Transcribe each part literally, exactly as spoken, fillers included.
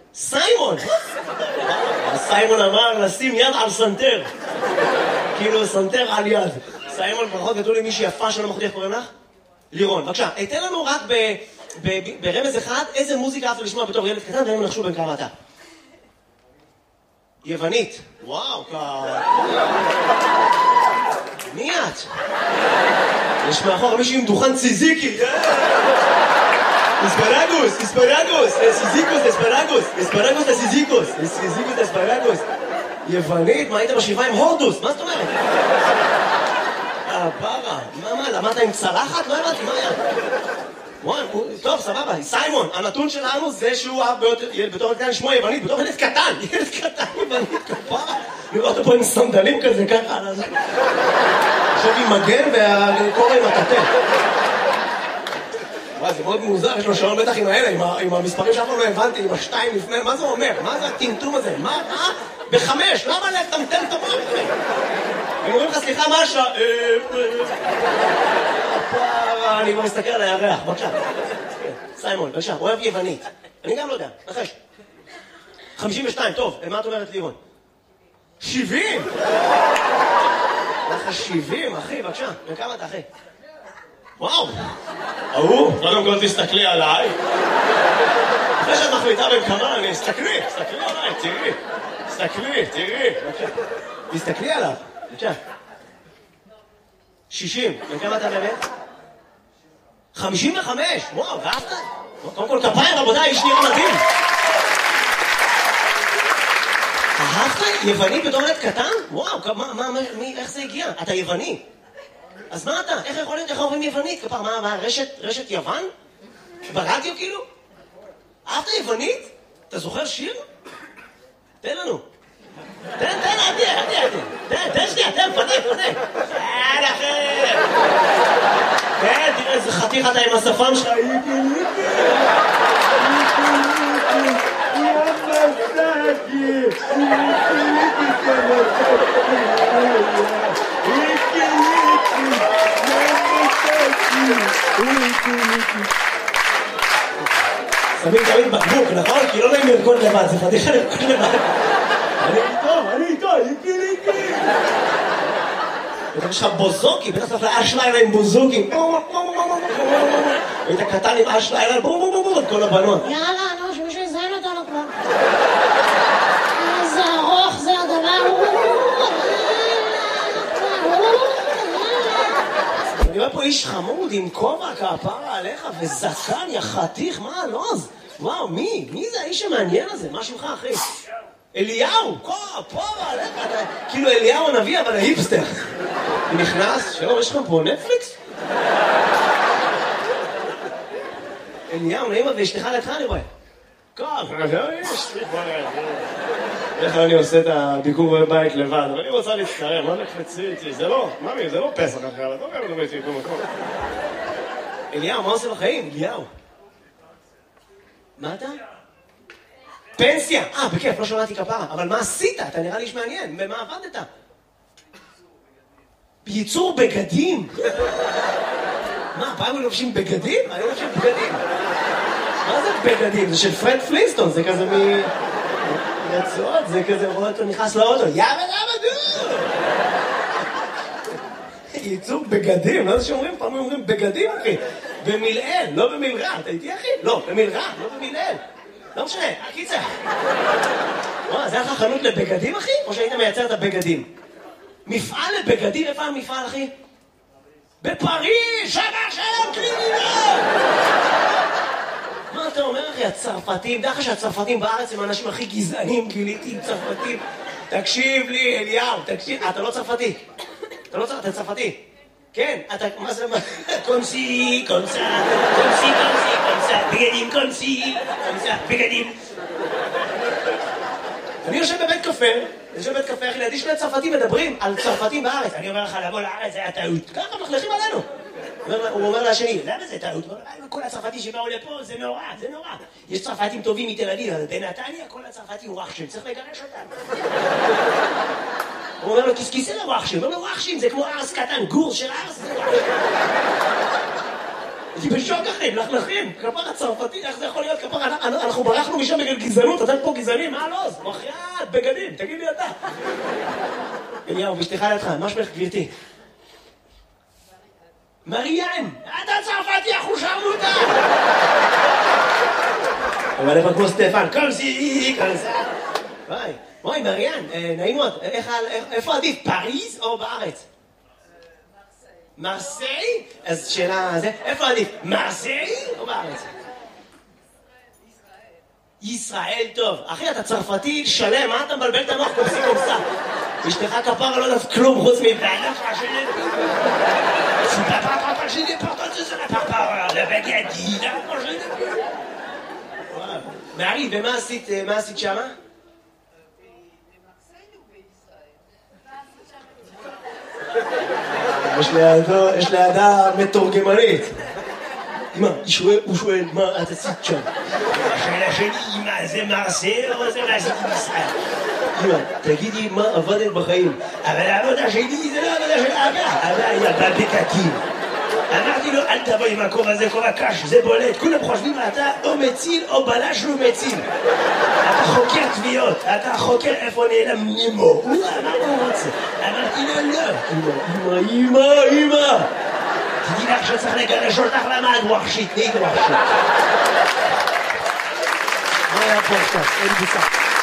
סיימון! סיימון אמר לשים יד על סנטר. כאילו סנטר על יד. סיימון, ברכות גדול לי מישהי יפה שלא מחודי, איך קוראים לך? לירון. בבקשה, תן לנו רק ברמז אחד, איזה מוזיקה אהבת לשמוע בתור ילד קטן, והם נחשו בין כמה אתה. יוונית. וואו, מי את? יש מאחור מישהו עם דוכן ציזיקי. אספרגוס, אספרגוס, סיזיקוס, אספרגוס, אספרגוס לסיזיקוס, סיזיקוס לאספרגוס. יוונית, מה היית בשבעה עם הורדוס? מה זאת אומרת? אה, פרה, מה, מה, למדת עם צלחת? לא הבנתי, מה היה? וואי, טוב, סבבה, סיימון, הנתון שלנו זה שהוא אהב בתור קטן לשמוע יוונית, בתור ילד קטן, ילד קטן יוונית, כפרה. נראה אותו פה עם סנדלים כזה, ככה, על הזה. עכשיו עם מגן והקורא עם הטטה. וואי, זה מאוד מוזר, יש לו שעון בטח עם האלה, עם המספרים שאף פעם לא הבנתי, עם השתיים לפני, מה זה אומר? מה זה הטמטום הזה? מה? מה? בחמש, למה לטמטם את המוח? הם אומרים לך, סליחה, מה השעה? פרה, אני כבר מסתכל על הירח, בבקשה. סיימון, בבקשה, אוהב יוונית. אני גם לא יודע, נחש. חמישים ושתיים, טוב, מה את אומרת לירון? שבעים! לך שבעים, אחי, בבקשה. וכמה אתה, אחי? וואו! אהו, קודם כל תסתכלי עליי. אחרי שאת מחליטה בין כמה, אני אסתכלי, תסתכלי עליי, תראי. תסתכלי, תראי. בבקשה. תסתכלי עליו, בבקשה. שישים, וכמה אתה באמת? חמישים וחמש! וואו, ואהבת? קודם כל כפיים, רבותיי, איש נראה מדהים. אהבת יווני בתור ילד קטן? וואו, מה, מה, מי, איך זה הגיע? אתה יווני. אז מה אתה? איך יכול להיות, איך אומרים יוונית? כפר, מה, מה, רשת, רשת יוון? ברדיו כאילו? אהבת יוונית? אתה זוכר שיר? תן לנו. תן, תן, עדי, עדי, עדי. תן, תן שנייה, תן, פנה, פנה. תן, אחי. תן, תראה איזה חתיך אתה עם השפם שלך. שמים תמיד בקבוק, נכון? כי לא נעים לרקוד לבד, זה פתיחה לרקוד לבד. אני איתו, אני איתו, איקי ליקי. יש לך בוזוקי, בטח צריך לאש לילה עם בוזוקי. היית קטן עם אש לילה, בום בום בום בום, כל הבנות. יאללה, נו, שמישהו יזיין אותנו כבר. איזה ארוך זה הדבר. אני רואה פה איש חמוד עם כובע כפרה עליך וזקן, יא חתיך, מה הלוז? וואו, מי? מי זה האיש המעניין הזה? מה שמך, אחי? אליהו! כפרה עליך, כאילו אליהו הנביא, אבל ההיפסטר. נכנס, שלום, יש לכם פה נטפליקס? אליהו, נעימה ואשתך לידך אני רואה. כפרה, יש לי כבר... איך אני עושה את הביקור בבית לבד, אבל אני רוצה להצטרם, מה נקפצי איתי? זה לא, ממי, זה לא פסח אחרי, אבל לא גם לא הייתי במקום. אליהו, מה עושה בחיים? אליהו. מה אתה? פנסיה! אה, בכיף, לא שמעתי כפרה, אבל מה עשית? אתה נראה לי איש מעניין, במה עבדת? ייצור בגדים? מה, פעם הם לובשים בגדים? אני לובשים בגדים. מה זה בגדים? זה של פרד פלינסטון, זה כזה מ... רצועות, זה כזה, רואה אותו נכנס לאוטו, יאבא למה דו! ייצוג בגדים, לא זה שאומרים, פעם אומרים בגדים, אחי. במילאל, לא במילרע, אתה איתי, אחי? לא, במילרע, לא במילאל. לא משנה, הקיצר. וואו, זה היה לך חנות לבגדים, אחי? או שהיית מייצר את הבגדים? מפעל לבגדים, איפה המפעל, אחי? בפריז, שמה שלום קלינינה! מה אתה אומר, אחי? הצרפתים, דרך שהצרפתים בארץ הם האנשים הכי גזענים, גיליתי עם צרפתים. תקשיב לי, אליהו, תקשיב, אתה לא צרפתי. אתה לא צרפתי, אתה צרפתי. כן, אתה, מה זה, קונסי, קונסה, קונסי, קונסי, קונסה, בגדים, קונסי, קונסה, בגדים. אני יושב בבית קפה, אני יושב בבית קפה, אחי, לידי שני צרפתים מדברים על צרפתים בארץ. אני אומר לך, לבוא לארץ, זה היה טעות. ככה מחלכים עלינו. הוא אומר לשני, למה זה טעות? כל הצרפתי שבאו לפה, זה נורא, זה נורא. יש צרפתים טובים מתל אביב, אבל בנתניה כל הצרפתי הוא רחשים, צריך לגרש אותם. הוא אומר לו, כיסכיסי לרחשים, הוא אומר לו, רחשים, זה כמו ארס קטן, גור של ארס, זה רחשים. הייתי בשוק אחי, מלכלכים, כפר הצרפתי, איך זה יכול להיות כפר, אנחנו ברחנו משם בגלל גזענות, אתם פה גזענים, מה לא? בחייאת, בגדים, תגיד לי אתה. אליהו, ואשתך לידך, מה שמך גברתי? מריאן, אתה צרפתי, אנחנו שרמוטה! אבל איפה כמו סטפן, כל זי, כל זה. וואי, וואי, מריאן, נעים מאוד, איפה עדיף, פריז או בארץ? מרסיי? אז שאלה, איפה עדיף, מרסיי או בארץ? ישראל, טוב. אחי, אתה צרפתי שלם, מה אתה מבלבל את המוח קומסי קומסה? אשתך כפרה לא יודעת כלום חוץ מבעלה פרשנית. C'est pas papa, j'ai des portes de la papa, la baguette, la prochaine. מעריב, ומה עשית, מה עשית שמה? יש לידה מתורגמנית. אמא, הוא שואל, מה את עשית שם? השאלה שלי, אמא, זה מרסיי או זה מה עשית בישראל? אמא, תגידי מה עבדת בחיים. אבל העבודה שלי זה לא עבודה של אבא. אבא היה בבקקים. אמרתי לו, אל תבוא עם הכובע הזה, כובע קש, זה בולט. כולם חושבים, אתה או מציל או בלש לא מציל. אתה חוקר תביעות, אתה חוקר איפה נעלם נימו. הוא אמר הוא רוצה. אמרתי לו, לא. אמא, אמא, אמא. תדעי לך שצריך לגרש אותך למה את ווחשית, נהיית ווחשית. מה היה פה עכשיו? אין בוצע.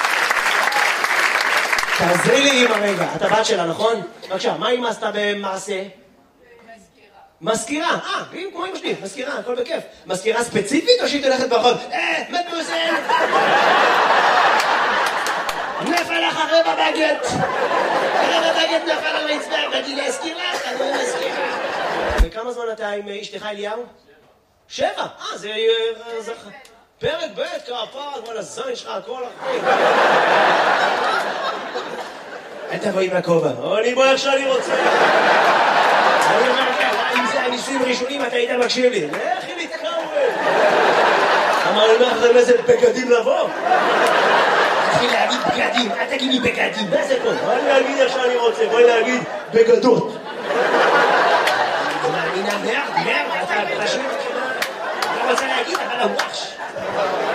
תעזרי לי אמא רגע, אתה בת שלה, נכון? בבקשה, מה אמא עשתה במעשה? מזכירה, אה, היא כמו אמא שלי, מזכירה, הכל בכיף. מזכירה ספציפית או שהיא תלכת ברחוב? אה, מדמוזל! נפל לך רבע בגט! רבע בגט נפל על הרצפה, באתי להזכיר לך, אני מזכירה. וכמה זמן אתה עם אשתך אליהו? שבע, אה, זה... פרק ב' כפר, כל הזין שלך, הכל אחרי. אל תבוא עם הכובע, אני בוא איך שאני רוצה. אני אומר לך, אם זה הניסויים ראשונים, אתה היית מקשיב לי. לכי להתקרב. אמר לי, מה לכם איזה בגדים לבוא? תתחיל להגיד בגדים, אל תגיד לי בגדים, מה זה פה? בואי להגיד איך שאני רוצה, בואי להגיד בגדות. אני מאמינה מרד, מרד, אתה פשוט... אני רוצה להגיד, אבל הוואש.